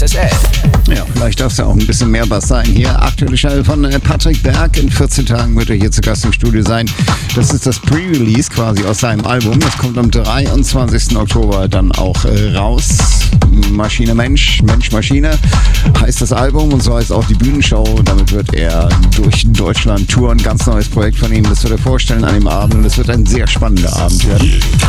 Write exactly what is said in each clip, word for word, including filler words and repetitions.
S L. Ja, vielleicht darf es ja auch ein bisschen mehr Bass sein. Hier aktuelle Schnell von Patrick Berg. In vierzehn Tagen wird er hier zu Gast im Studio sein. Das ist das Pre-Release quasi aus seinem Album. Das kommt am dreiundzwanzigsten Oktober dann auch äh, raus. Maschine Mensch, Mensch Maschine heißt das Album und so heißt auch die Bühnenshow. Damit wird er durch Deutschland touren. Ganz neues Projekt von ihm. Das wird er vorstellen an dem Abend und es wird ein sehr spannender Abend werden.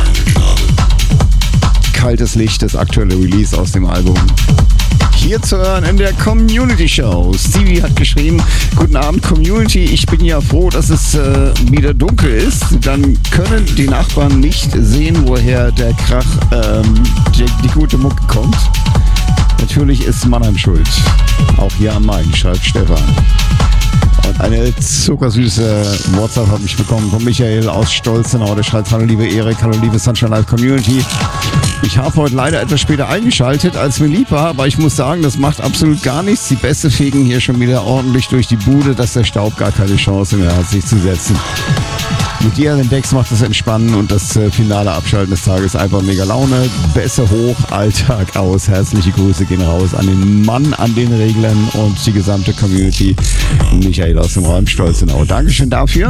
Kaltes Licht, das aktuelle Release aus dem Album. Hier zu hören in der Community Show. Stevie hat geschrieben, guten Abend Community, ich bin ja froh, dass es äh, wieder dunkel ist. Dann können die Nachbarn nicht sehen, woher der Krach, ähm, die, die gute Mucke kommt. Natürlich ist Mannheim schuld. Auch hier am Main, schreibt Stefan. Und eine zuckersüße WhatsApp habe ich bekommen von Michael aus Stolzenau. Der schreibt, hallo liebe Erik, hallo liebe Sunshine Live Community. Ich habe heute leider etwas später eingeschaltet, als mir lieb war, aber ich muss sagen, das macht absolut gar nichts. Die Bässe fegen hier schon wieder ordentlich durch die Bude, dass der Staub gar keine Chance mehr hat, sich zu setzen. Mit dir an den Decks macht das Entspannen und das äh, finale Abschalten des Tages einfach mega Laune. Bässe hoch, Alltag aus. Herzliche Grüße gehen raus an den Mann an den Reglern und die gesamte Community. Michael aus dem Raum Stolzenau. Dankeschön dafür.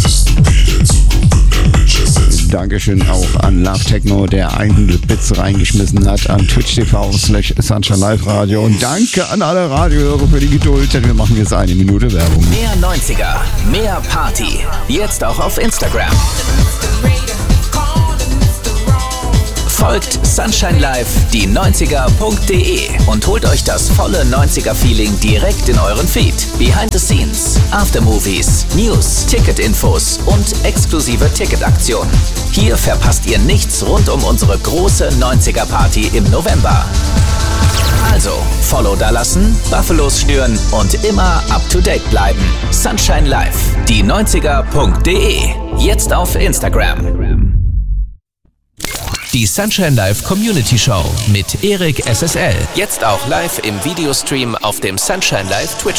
Dankeschön auch an Love Techno, der hundert Bits reingeschmissen hat, an Twitch T V slash Sunshine Live Radio. Und danke an alle Radiohörer für die Geduld, denn wir machen jetzt eine Minute Werbung. Mehr neunziger, mehr Party. Jetzt auch auf Instagram. Folgt Sunshine Live die neunziger punkt de und holt euch das volle neunziger-Feeling direkt in euren Feed. Behind the Scenes, Aftermovies, News, Ticketinfos und exklusive Ticketaktionen. Hier verpasst ihr nichts rund um unsere große neunziger-Party im November. Also, Follow da lassen, Buffalos schnüren und immer up to date bleiben. Sunshine Live, die neunziger punkt de. Jetzt auf Instagram. Die Sunshine Live Community Show mit Erik S S L. Jetzt auch live im Videostream auf dem Sunshine Live Twitch.